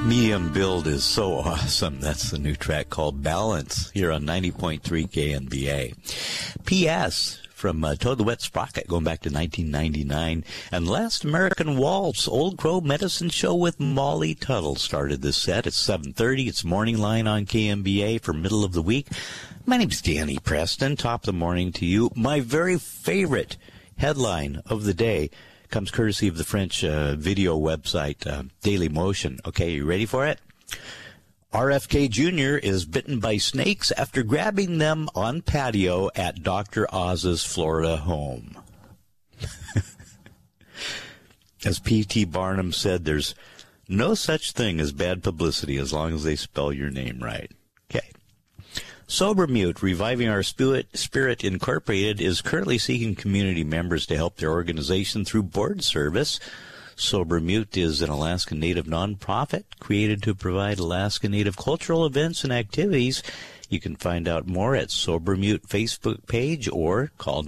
Medium Build is so awesome. That's the new track called Balance here on 90.3 KNBA. P.S. from Toad the Wet Sprocket going back to 1999. And Last American Waltz, Old Crow Medicine Show with Molly Tuttle started this set. It's 7:30. It's Morning Line on KNBA for middle of the week. My name's Danny Preston. Top of the morning to you. My very favorite headline of the day comes courtesy of the French video website, Daily Motion. Okay, you ready for it? RFK Jr. is bitten by snakes after grabbing them on patio at Dr. Oz's Florida home. As P.T. Barnum said, there's no such thing as bad publicity as long as they spell your name right. Okay. Sober Mute, Reviving Our Spirit Incorporated, is currently seeking community members to help their organization through board service. Sober Mute is an Alaska Native nonprofit created to provide Alaska Native cultural events and activities. You can find out more at Sober Mute Facebook page or call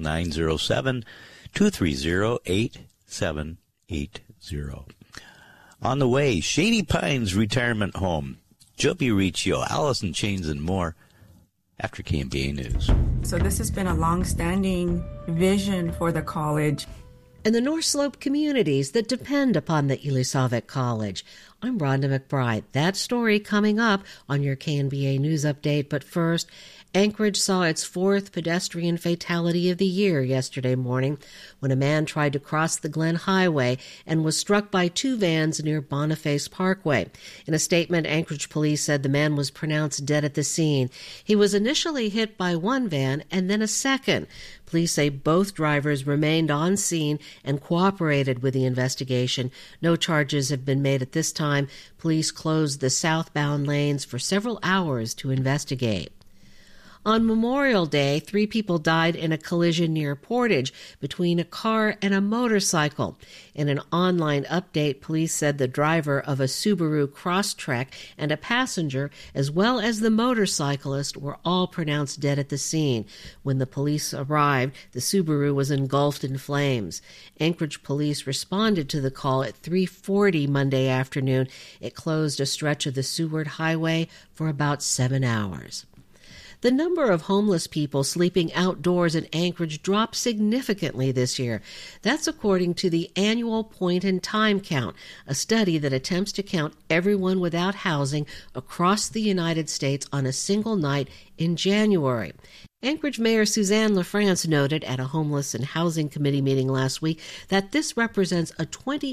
907-230-8780. On the way, Shady Pines Retirement Home. Joby Riccio, Allison Chains, and more after KNBA News. So this has been a long-standing vision for the college. And the North Slope communities that depend upon the Ilisavik College. I'm Rhonda McBride. That story coming up on your KNBA News Update. But first, Anchorage saw its fourth pedestrian fatality of the year yesterday morning when a man tried to cross the Glen Highway and was struck by two vans near Boniface Parkway. In a statement, Anchorage police said the man was pronounced dead at the scene. He was initially hit by one van and then a second. Police say both drivers remained on scene and cooperated with the investigation. No charges have been made at this time. Police closed the southbound lanes for several hours to investigate. On Memorial Day, 3 people died in a collision near Portage between a car and a motorcycle. In an online update, police said the driver of a Subaru Crosstrek and a passenger, as well as the motorcyclist, were all pronounced dead at the scene. When the police arrived, the Subaru was engulfed in flames. Anchorage police responded to the call at 3:40 Monday afternoon. It closed a stretch of the Seward Highway for about 7 hours. The number of homeless people sleeping outdoors in Anchorage dropped significantly this year. That's according to the annual Point in Time Count, a study that attempts to count everyone without housing across the United States on a single night in January. Anchorage Mayor Suzanne LaFrance noted at a Homeless and Housing Committee meeting last week that this represents a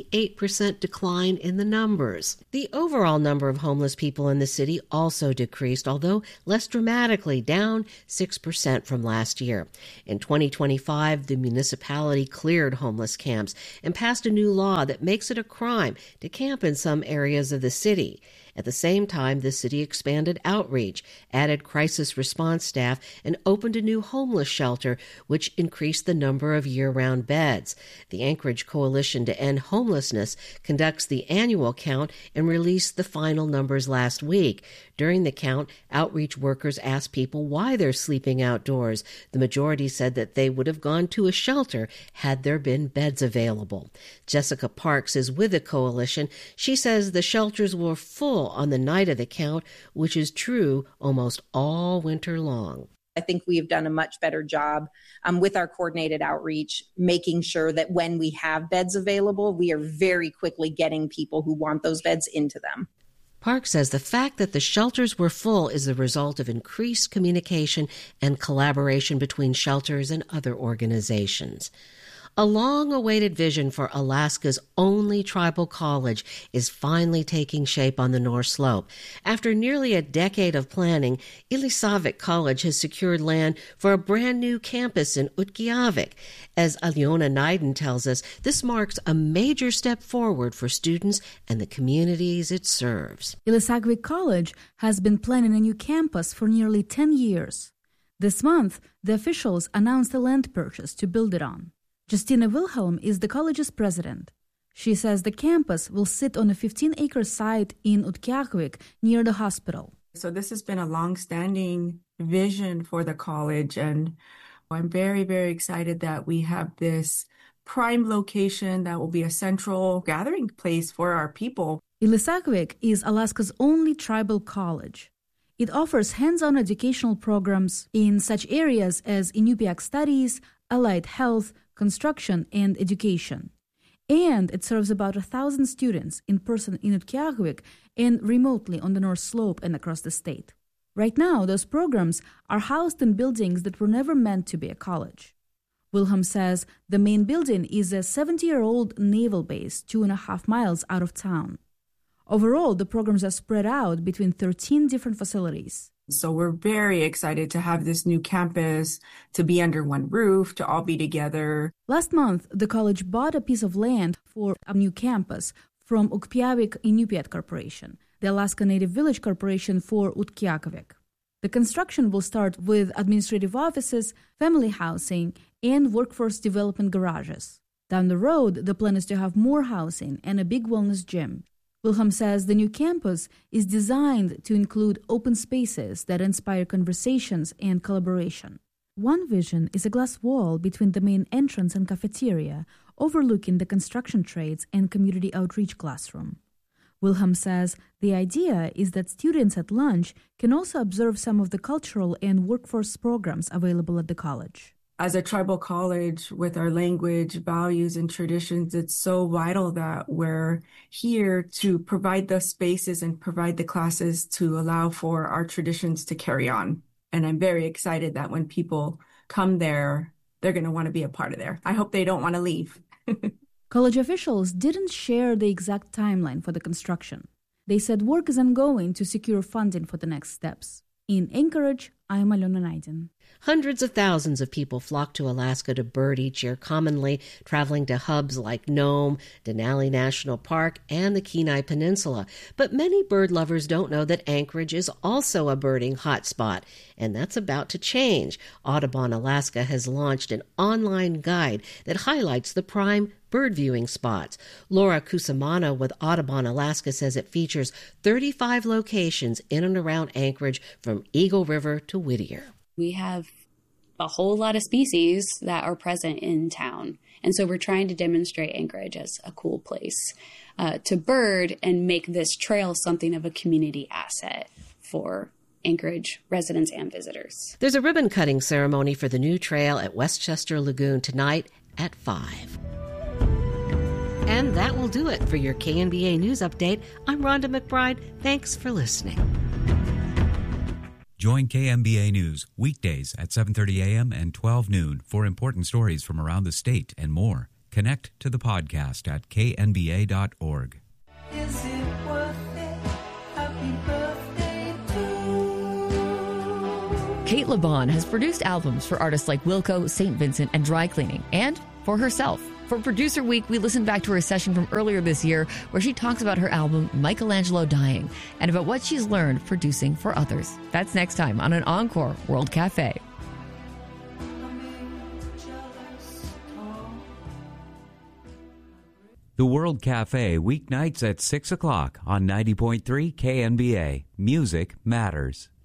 28% decline in the numbers. The overall number of homeless people in the city also decreased, although less dramatically, down 6% from last year. In 2025, the municipality cleared homeless camps and passed a new law that makes it a crime to camp in some areas of the city. At the same time, the city expanded outreach, added crisis response staff, and opened a new homeless shelter, which increased the number of year-round beds. The Anchorage Coalition to End Homelessness conducts the annual count and released the final numbers last week. During the count, outreach workers asked people why they're sleeping outdoors. The majority said that they would have gone to a shelter had there been beds available. Jessica Parks is with the coalition. She says the shelters were full on the night of the count, which is true almost all winter long. I think we've done a much better job with our coordinated outreach, making sure that when we have beds available, we are very quickly getting people who want those beds into them. Park says the fact that the shelters were full is the result of increased communication and collaboration between shelters and other organizations. A long-awaited vision for Alaska's only tribal college is finally taking shape on the North Slope. After nearly a decade of planning, Ilisavik College has secured land for a brand-new campus in Utqiagvik. As Aliona Naiden tells us, this marks a major step forward for students and the communities it serves. Ilisavik College has been planning a new campus for nearly 10 years. This month, the officials announced a land purchase to build it on. Justina Wilhelm is the college's president. She says the campus will sit on a 15-acre site in Utqiagvik near the hospital. So this has been a long-standing vision for the college, and I'm very, very excited that we have this prime location that will be a central gathering place for our people. Ilisagvik is Alaska's only tribal college. It offers hands-on educational programs in such areas as Inupiaq studies, allied health, construction, and education. And it serves about 1,000 students in person in Utqiagvik and remotely on the North Slope and across the state. Right now, those programs are housed in buildings that were never meant to be a college. Wilhelm says the main building is a 70-year-old naval base 2.5 miles out of town. Overall, the programs are spread out between 13 different facilities. So we're very excited to have this new campus, to be under one roof, to all be together. Last month, the college bought a piece of land for a new campus from Ukpiavik Inupiat Corporation, the Alaska Native Village Corporation for Utqiagvik. The construction will start with administrative offices, family housing, and workforce development garages. Down the road, the plan is to have more housing and a big wellness gym. Wilhelm says the new campus is designed to include open spaces that inspire conversations and collaboration. One vision is a glass wall between the main entrance and cafeteria, overlooking the construction trades and community outreach classroom. Wilhelm says the idea is that students at lunch can also observe some of the cultural and workforce programs available at the college. As a tribal college with our language, values, and traditions, it's so vital that we're here to provide the spaces and provide the classes to allow for our traditions to carry on. And I'm very excited that when people come there, they're going to want to be a part of there. I hope they don't want to leave. College officials didn't share the exact timeline for the construction. They said work is ongoing to secure funding for the next steps. In Anchorage, I'm Alona Naidin. Hundreds of thousands of people flock to Alaska to bird each year, commonly traveling to hubs like Nome, Denali National Park, and the Kenai Peninsula. But many bird lovers don't know that Anchorage is also a birding hotspot, and that's about to change. Audubon Alaska has launched an online guide that highlights the prime bird viewing spots. Laura Cusimano with Audubon Alaska says it features 35 locations in and around Anchorage from Eagle River to Whittier. We have a whole lot of species that are present in town. And so we're trying to demonstrate Anchorage as a cool place to bird and make this trail something of a community asset for Anchorage residents and visitors. There's a ribbon cutting ceremony for the new trail at Westchester Lagoon tonight at 5. And that will do it for your KNBA News Update. I'm Rhonda McBride. Thanks for listening. Join KNBA News weekdays at 7:30 a.m. and 12 noon for important stories from around the state and more. Connect to the podcast at knba.org. Is it worth it? Happy birthday to Kate LeBon has produced albums for artists like Wilco, St. Vincent, and Dry Cleaning, and for herself. For Producer Week, we listened back to her session from earlier this year where she talks about her album, Michelangelo Dying, and about what she's learned producing for others. That's next time on an Encore World Cafe. The World Cafe, weeknights at 6 o'clock on 90.3 KNBA. Music matters.